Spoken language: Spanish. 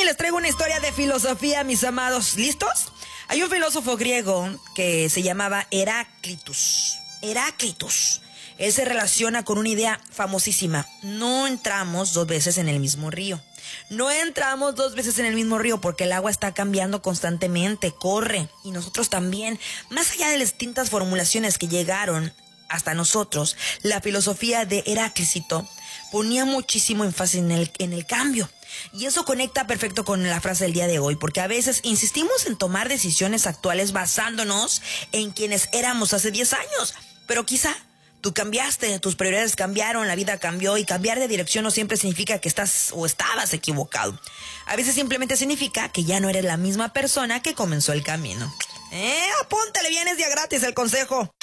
les traigo una historia de filosofía, mis amados. ¿Listos? Hay un filósofo griego que se llamaba Heráclitus. Él se relaciona con una idea famosísima. No entramos dos veces en el mismo río. No entramos dos veces en el mismo río porque el agua está cambiando constantemente, corre. Y nosotros también. Más allá de las distintas formulaciones que llegaron hasta nosotros, la filosofía de Heráclito ponía muchísimo énfasis en el cambio. Y eso conecta perfecto con la frase del día de hoy, porque a veces insistimos en tomar decisiones actuales basándonos en quienes éramos hace 10 años. Pero quizá tú cambiaste, tus prioridades cambiaron, la vida cambió, y cambiar de dirección no siempre significa que estás o estabas equivocado. A veces simplemente significa que ya no eres la misma persona que comenzó el camino. Apúntale bien, es día gratis el consejo.